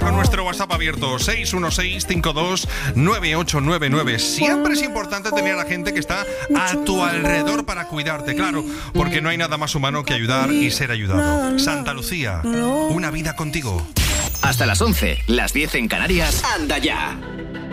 con nuestro WhatsApp abierto 616-529899. Siempre es importante tener a la gente que está a tu alrededor para cuidarte, claro, porque no hay nada más humano que ayudar y ser ayudado. Santa Lucía, una vida contigo. Hasta las 11, las 10 en Canarias. ¡Anda ya!